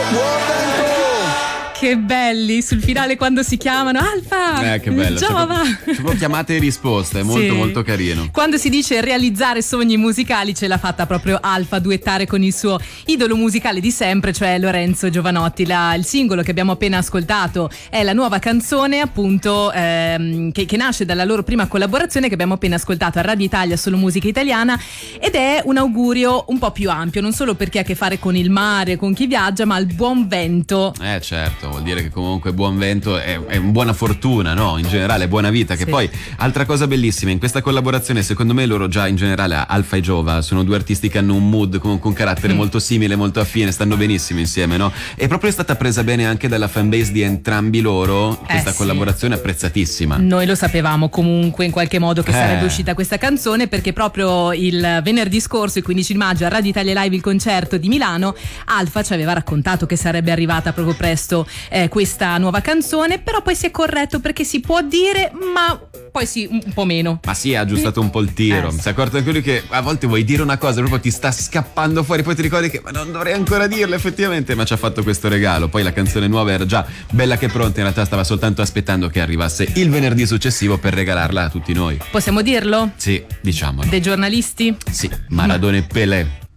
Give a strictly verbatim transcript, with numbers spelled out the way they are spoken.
Che belli sul finale quando si chiamano Alfa, eh che bello, Giova, tipo chiamate e risposte, è molto sì. molto carino. Quando si dice realizzare sogni musicali ce l'ha fatta proprio Alfa a duettare con il suo idolo musicale di sempre, cioè Lorenzo Giovanotti. La, il singolo che abbiamo appena ascoltato è la nuova canzone appunto ehm, che, che nasce dalla loro prima collaborazione che abbiamo appena ascoltato a Radio Italia Solo Musica Italiana, ed è un augurio un po' più ampio, non solo perché ha a che fare con il mare, con chi viaggia, ma il buon vento. Eh certo, vuol dire che comunque buon vento è, è buona fortuna, no? In generale buona vita, che sì. Poi altra cosa bellissima in questa collaborazione, secondo me loro già in generale Alfa e Giova sono due artisti che hanno un mood, comunque un carattere mm. molto simile, molto affine, stanno benissimo insieme, no? E proprio è stata presa bene anche dalla fanbase di entrambi loro questa eh, collaborazione sì. apprezzatissima. Noi lo sapevamo comunque in qualche modo che eh. sarebbe uscita questa canzone, perché proprio il venerdì scorso, il quindici maggio, a Radio Italia Live, il concerto di Milano, Alfa ci aveva raccontato che sarebbe arrivata proprio presto eh, questa nuova canzone, però poi si è corretto perché si può dire, ma poi sì, un po' meno. Ma sì, ha aggiustato un po' il tiro. Eh, sì. Si è accorto anche lui che a volte vuoi dire una cosa, proprio ti sta scappando fuori, poi ti ricordi che ma non dovrei ancora dirlo effettivamente, ma ci ha fatto questo regalo. Poi la canzone nuova era già bella che pronta, in realtà stava soltanto aspettando che arrivasse il venerdì successivo per regalarla a tutti noi. Possiamo dirlo? Sì, diciamolo. Dei giornalisti? Sì, Maradona e Pelé.